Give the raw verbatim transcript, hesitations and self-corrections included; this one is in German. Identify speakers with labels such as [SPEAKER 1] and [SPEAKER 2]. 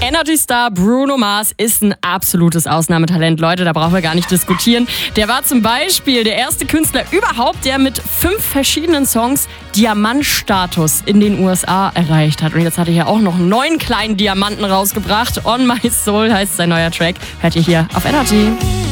[SPEAKER 1] Energy-Star Bruno Mars ist ein absolutes Ausnahmetalent, Leute, da brauchen wir gar nicht diskutieren. Der war zum Beispiel der erste Künstler überhaupt, der mit fünf verschiedenen Songs Diamantstatus in den U S A erreicht hat. Und jetzt hat er hier auch noch einen neuen kleinen Diamanten rausgebracht. On My Soul heißt sein neuer Track. Hört ihr hier auf Energy.